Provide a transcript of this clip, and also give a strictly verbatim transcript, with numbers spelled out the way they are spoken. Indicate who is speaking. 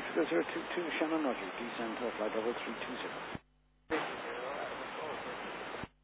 Speaker 1: Mexico zero two two, Shannon Roger, descend to flight level three two zero.